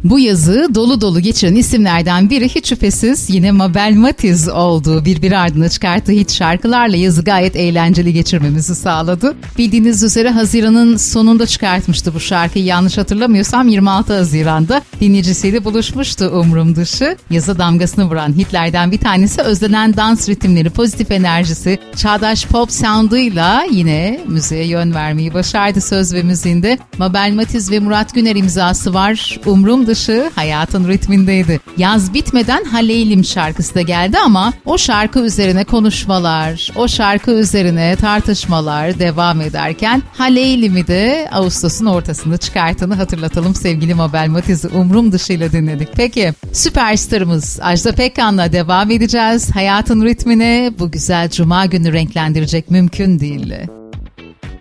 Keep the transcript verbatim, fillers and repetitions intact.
Bu yazı dolu dolu geçiren isimlerden biri hiç şüphesiz yine Mabel Matiz oldu. Birbiri ardına çıkarttığı hit şarkılarla yazı gayet eğlenceli geçirmemizi sağladı. Bildiğiniz üzere Haziran'ın sonunda çıkartmıştı bu şarkıyı. Yanlış hatırlamıyorsam yirmi altı Haziran'da dinleyicisiyle buluşmuştu Umrum Dışı. Yaza damgasını vuran hitlerden bir tanesi, özlenen dans ritimleri, pozitif enerjisi, çağdaş pop sound'uyla yine müziğe yön vermeyi başardı. Söz ve müziğinde Mabel Matiz ve Murat Güner imzası var. Umrum Dışı hayatın ritmindeydi. Yaz bitmeden Haleylim şarkısı da geldi ama o şarkı üzerine konuşmalar, o şarkı üzerine tartışmalar devam ederken Haleylim'i de Ağustos'un ortasında çıkarttığını hatırlatalım sevgili Mabel Matiz'i Umrum Dışı'yla dinledik. Peki süperstarımız Ajda Pekkan'la devam edeceğiz. Hayatın ritmine bu güzel cuma günü renklendirecek mümkün değil.